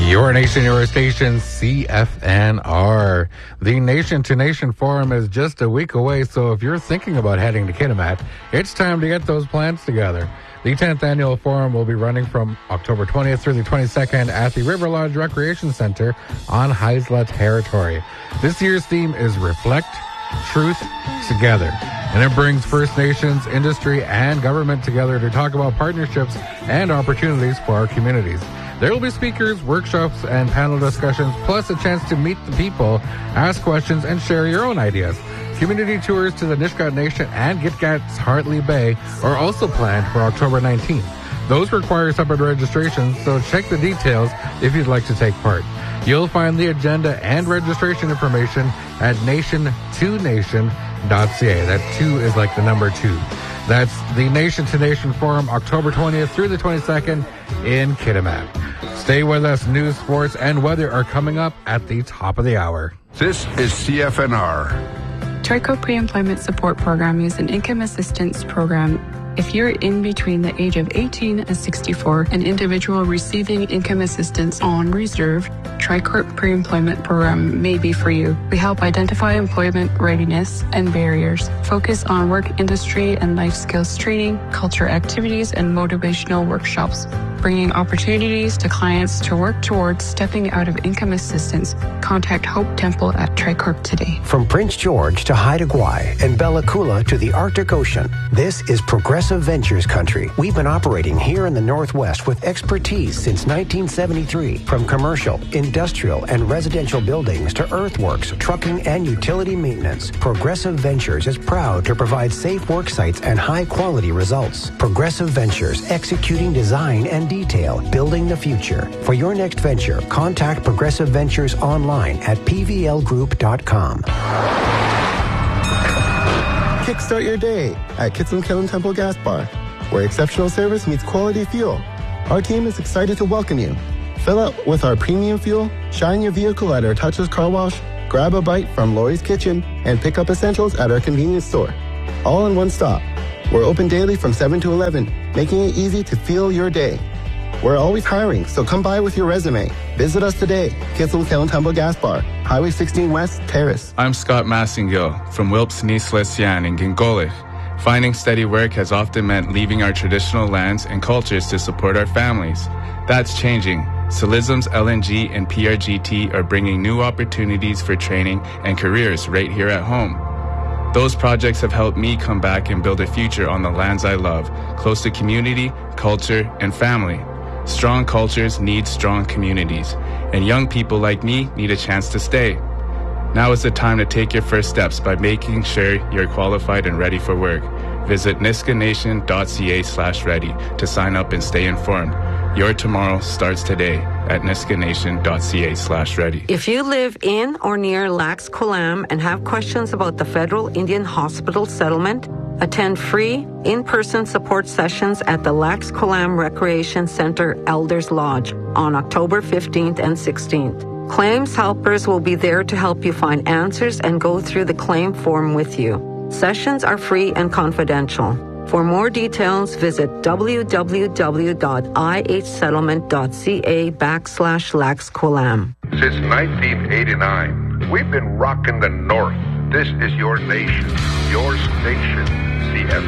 Your nation, your station, CFNR. The Nation to Nation Forum is just a week away, so if you're thinking about heading to Kitimat, it's time to get those plans together. The 10th Annual Forum will be running from October 20th through the 22nd at the River Lodge Recreation Center on Haisla territory. This year's theme is Reflect, Truth, Together. And it brings First Nations, industry, and government together to talk about partnerships and opportunities for our communities. There will be speakers, workshops, and panel discussions, plus a chance to meet the people, ask questions, and share your own ideas. Community tours to the Nisga'a Nation and Gitga'ats Hartley Bay are also planned for October 19th. Those require separate registration, so check the details if you'd like to take part. You'll find the agenda and registration information at nation2nation.ca. That 2 is like the number 2. That's the Nation to Nation Forum, October 20th through the 22nd in Kitimat. Stay with us. News, sports, and weather are coming up at the top of the hour. This is CFNR. TRICO Pre-Employment Support Program is an income assistance program. If you're in between the age of 18 and 64, an individual receiving income assistance on reserve, TriCorp Pre-Employment Program may be for you. We help identify employment readiness and barriers, focus on work industry and life skills training, culture activities, and motivational workshops, bringing opportunities to clients to work towards stepping out of income assistance. Contact Hope Temple at TriCorp today. From Prince George to Haida Gwaii and Bella Coola to the Arctic Ocean, this is Progressive Ventures country. We've been operating here in the Northwest with expertise since 1973. From commercial, industrial, and residential buildings to earthworks, trucking, and utility maintenance, Progressive Ventures is proud to provide safe work sites and high-quality results. Progressive Ventures, executing design and detail, building the future. For your next venture, contact Progressive Ventures online at pvlgroup.com. Kickstart your day at Kitsilum Kiln Temple Gas Bar, where exceptional service meets quality fuel. Our team is excited to welcome you. Fill up with our premium fuel, shine your vehicle at our touchless car wash, grab a bite from Lori's Kitchen, and pick up essentials at our convenience store. All in one stop. We're open daily from 7 to 11, making it easy to fuel your day. We're always hiring, so come by with your resume. Visit us today, Kitsilum Kiln Temple Gas Bar, Highway 16 West, Terrace. I'm Scott Massengill from Wilps Nislesian in Gingolich. Finding steady work has often meant leaving our traditional lands and cultures to support our families. That's changing. Silism's LNG and PRGT are bringing new opportunities for training and careers right here at home. Those projects have helped me come back and build a future on the lands I love, close to community, culture, and family. Strong cultures need strong communities, and young people like me need a chance to stay. Now is the time to take your first steps by making sure you're qualified and ready for work. Visit nisgaanation.ca/ready to sign up and stay informed. Your tomorrow starts today at nisgaanation.ca/ready. If you live in or near Lax Kw'alaam and have questions about the Federal Indian Hospital settlement, attend free in-person support sessions at the Lax Kw'alaam Recreation Center Elders Lodge on October 15th and 16th. Claims helpers will be there to help you find answers and go through the claim form with you. Sessions are free and confidential. For more details, visit www.ihsettlement.ca/Lax Kw'alaam. Since 1989, we've been rocking the North. This is your nation, your station, CFNR.